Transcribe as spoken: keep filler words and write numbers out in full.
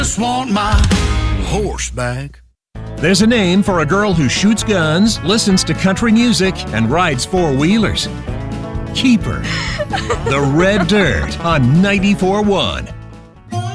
just want my horse back. There's a name for a girl who shoots guns, listens to country music, and rides four-wheelers. Keeper. The Red Dirt on ninety-four point one.